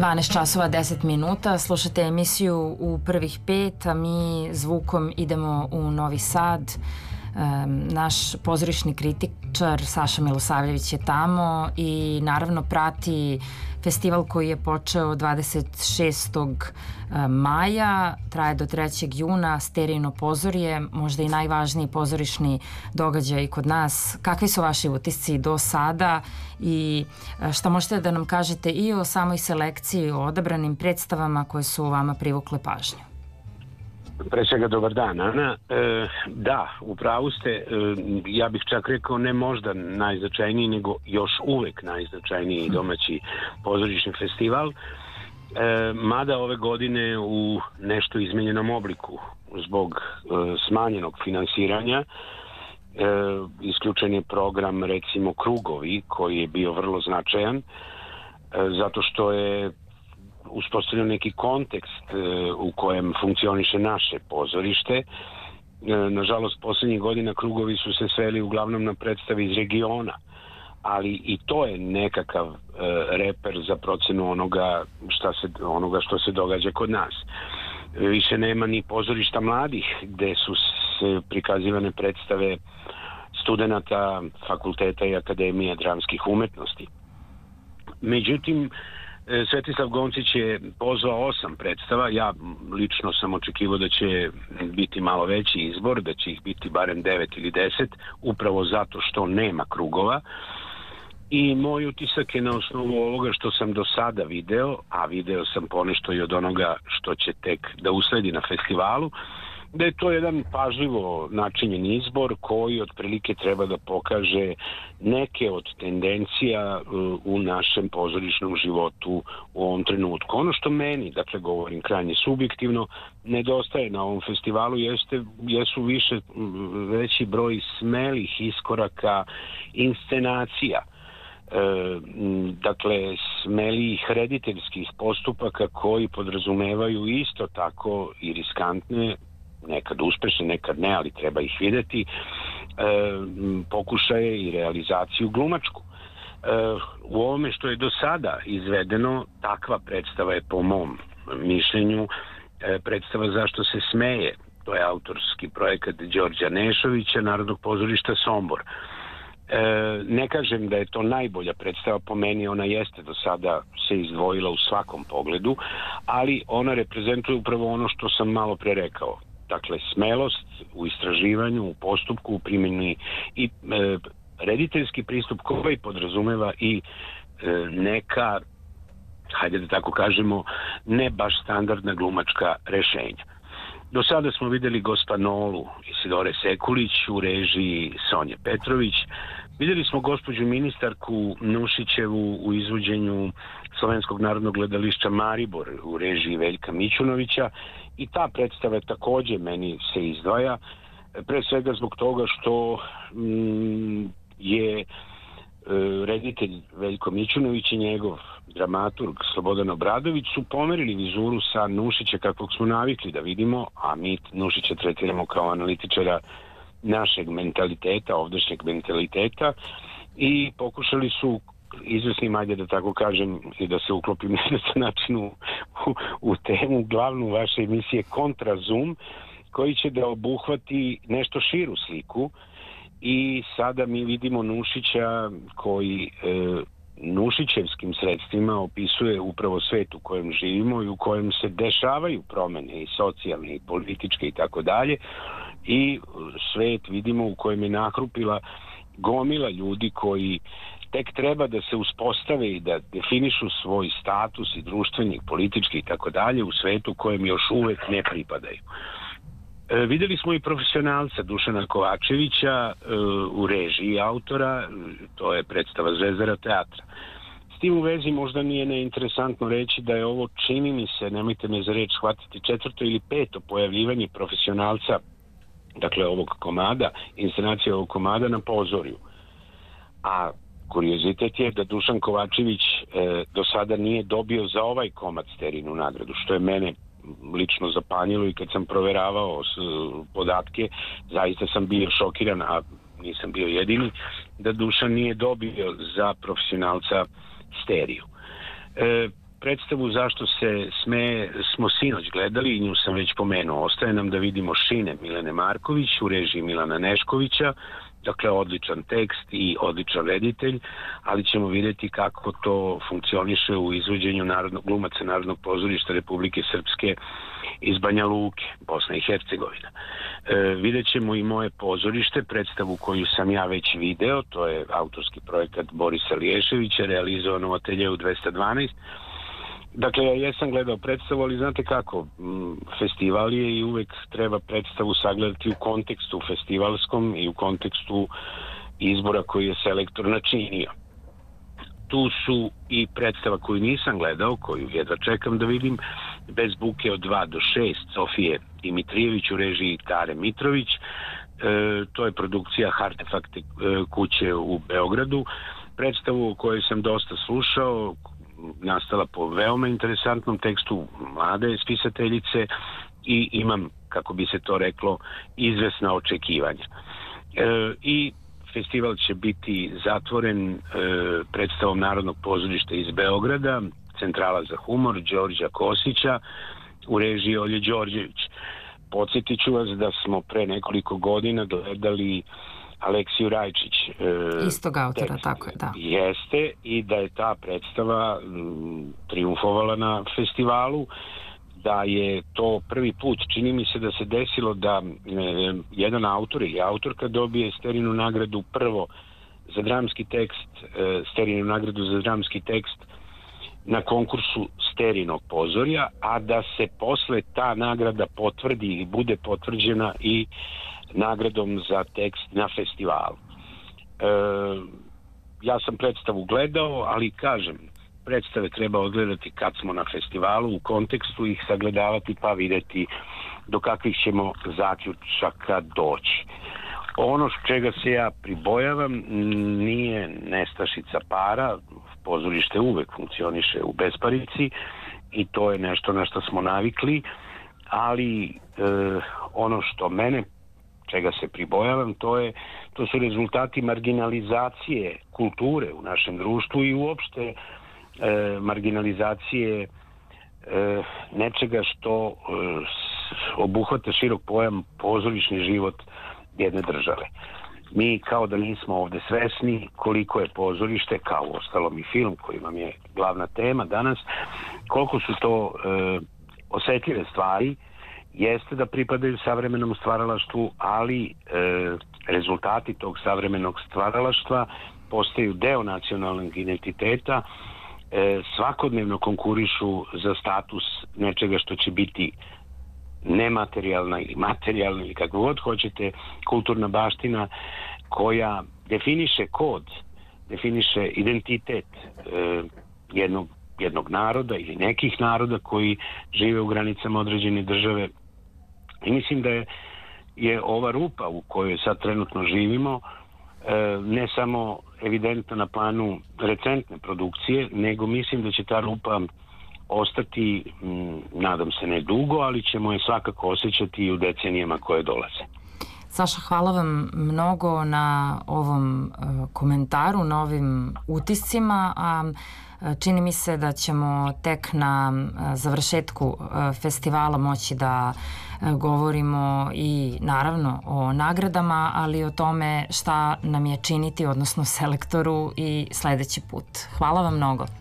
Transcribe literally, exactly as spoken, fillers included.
dvanaest časova deset minuta, slušate emisiju U prvih pet, a mi zvukom idemo u Novi Sad. Naš pozorišni kritičar Saša Milosavljević je tamo i naravno prati festival koji je počeo dvadeset šestog maja, traje do trećeg juna, Sterijino pozorje, možda i najvažniji pozorišni događaj kod nas. Kakvi su vaši utisci do sada i šta možete da nam kažete i o samoj selekciji, o odabranim predstavama koje su vama privukle pažnju? Pre svega dobar dan, Ana. E, da, upravo ste, e, ja bih čak rekao ne možda najznačajniji, nego još uvek najznačajniji domaći pozorišni festival, e, mada ove godine u nešto izmenjenom obliku zbog e, smanjenog finansiranja. E, isključen je program recimo Krugovi koji je bio vrlo značajan e, zato što je uspostavljeno neki kontekst e, u kojem funkcioniše naše pozorište. E, nažalost, poslednjih godina Krugovi su se sveli uglavnom na predstave iz regiona, ali i to je nekakav e, reper za procenu onoga, šta se, onoga što se događa kod nas. E, više nema ni pozorišta mladih, gde su se prikazivane predstave studenata fakulteta i akademije dramskih umetnosti. Međutim, Svetislav Goncić je pozvao osam predstava. Ja lično sam očekivao da će biti malo veći izbor, da će ih biti barem devet ili deset, upravo zato što nema Krugova. I moj utisak je na osnovu ovoga što sam do sada video, a video sam ponešto i od onoga što će tek da usledi na festivalu, da je to jedan pažljivo načinjen izbor koji otprilike treba da pokaže neke od tendencija u našem pozorišnom životu u ovom trenutku. Ono što meni, dakle govorim krajnje subjektivno, nedostaje na ovom festivalu jeste, jesu više veći broj smelih iskoraka, inscenacija. E, dakle, smelih rediteljskih postupaka koji podrazumevaju isto tako i riskantne, nekad uspešne, nekad ne, ali treba ih videti, e, pokušaje i realizaciju glumačku. E, u ovome što je do sada izvedeno, takva predstava je po mom mišljenju e, predstava Zašto se smeje. To je autorski projekat Đorđa Nešovića, Narodnog pozorišta Sombor. E, ne kažem da je to najbolja predstava, po meni ona jeste do sada se izdvojila u svakom pogledu, ali ona reprezentuje upravo ono što sam malo pre rekao. Dakle, smelost u istraživanju, u postupku, u primjeni i e, rediteljski pristup koji podrazumeva i e, neka, hajde da tako kažemo, ne baš standardna glumačka rešenja. Do sada smo videli Gospanolu Isidore Sekulić u režiji Sonje Petrović. Videli smo gospođu ministarku Nušićevu u izvođenju Slovenskog narodnog gledališća Maribor u režiji Veljka Mićunovića i ta predstava takođe meni se izdvaja, pre svega zbog toga što mm, je e, reditelj Veljko Mićunović i njegov dramaturg Slobodan Obradović su pomerili vizuru sa Nušića kakvog smo navikli da vidimo, a mi Nušića tretiramo kao analitičara našeg mentaliteta, ovdašnjeg mentaliteta, i pokušali su izvesnim, ajde da tako kažem i da se uklopim na način u, u, u temu glavnu vaše emisije Kontra Zoom, koji će da obuhvati nešto širu sliku. I sada mi vidimo Nušića koji e, Nušićevskim sredstvima opisuje upravo svet u kojem živimo i u kojem se dešavaju promene i socijalne i političke i tako dalje, i svet vidimo u kojem je nahrupila gomila ljudi koji tek treba da se uspostave i da definišu svoj status i društveni, politički i tako dalje u svetu kojem još uvek ne pripadaju. E, videli smo i profesionalca Dušana Kovačevića e, u režiji autora, to je predstava Zvezdara teatra. S tim u vezi možda nije neinteresantno reći da je ovo, čini mi se, nemojte me za reč shvatiti, četvrto ili peto pojavljivanje profesionalca, dakle ovog komada, inscenacija ovog komada na pozorju. A kuriozitet je da Dušan Kovačević e, do sada nije dobio za ovaj komad Sterijinu nagradu, što je mene lično zapanjilo, i kad sam proveravao s, podatke, zaista sam bio šokiran, a nisam bio jedini, da Dušan nije dobio za profesionalca Steriju. E, predstavu Zašto se smeje smo sinoć gledali i nju sam već pomenuo. Ostaje nam da vidimo Šine Milene Marković u režiji Milana Neškovića. Dakle, odličan tekst i odličan reditelj, ali ćemo vidjeti kako to funkcioniše u izvođenju narodnog, glumaca Narodnog pozorišta Republike Srpske iz Banja Luke, Bosna i Hercegovina. E, vidjet ćemo i Moje pozorište, predstavu koju sam ja već video, to je autorski projekat Borisa Liješevića, realizovan u ateljeu dvesta dvanaest. Dakle, ja jesam gledao predstavu, ali znate kako, festival je i uvek treba predstavu sagledati u kontekstu festivalskom i u kontekstu izbora koji je selektor načinio. Tu su i predstava koju nisam gledao, koju jedva čekam da vidim, Bez buke od dva do šest, Sofije Dimitrijević u režiji Tare Mitrović. E, to je produkcija Hartefakte e, kuće u Beogradu. Predstavu o kojoj sam dosta slušao, nastala po veoma interesantnom tekstu mlade spisateljice i imam, kako bi se to reklo, izvesna očekivanja. E, I festival će biti zatvoren e, predstavom Narodnog pozorišta iz Beograda, Centrala za humor Đorđa Kosića u režiji Olje Đorđević. Podsjetit ću vas da smo pre nekoliko godina gledali Aleksiju Rajčić. E, Istog autora, tekst. Tako je, da. Jeste, i da je ta predstava m, triumfovala na festivalu, da je to prvi put, čini mi se da se desilo da e, jedan autor ili autorka dobije Sterinu nagradu prvo za dramski tekst, e, Sterinu nagradu za dramski tekst na konkursu Sterinog pozorja, a da se posle ta nagrada potvrdi ili bude potvrđena i nagradom za tekst na festivalu. E, ja sam predstavu gledao, ali kažem, predstave treba odgledati kad smo na festivalu, u kontekstu ih sagledavati pa vidjeti do kakvih ćemo zaključaka doći. Ono čega se ja pribojavam nije nestašica para, pozorište uvek funkcioniše u besparici i to je nešto na što smo navikli, ali e, ono što mene čega se pribojavam, to je to su rezultati marginalizacije kulture u našem društvu i uopšte e, marginalizacije e, nečega što e, obuhvata širok pojam pozorišni život jedne države. Mi kao da nismo ovde svesni koliko je pozorište, kao uostalom i film koji vam je glavna tema danas, koliko su to e, osetljive stvari. Jeste da pripadaju savremenom stvaralaštvu, ali e, rezultati tog savremenog stvaralaštva postaju deo nacionalnog identiteta, e, svakodnevno konkurišu za status nečega što će biti nematerijalna ili materijalna ili kako god hoćete kulturna baština koja definiše kod, definiše identitet e, jednog, jednog naroda ili nekih naroda koji žive u granicama određene države. I mislim da je, je ova rupa u kojoj sad trenutno živimo e, ne samo evidentna na planu recentne produkcije, nego mislim da će ta rupa ostati, m, nadam se ne dugo, ali ćemo je svakako osjećati i u decenijama koje dolaze. Saša, hvala vam mnogo na ovom uh, komentaru, na ovim utiscima, a uh, čini mi se da ćemo tek na uh, završetku uh, festivala moći da uh, govorimo i naravno o nagradama, ali o tome šta nam je činiti, odnosno selektoru i sledeći put. Hvala vam mnogo.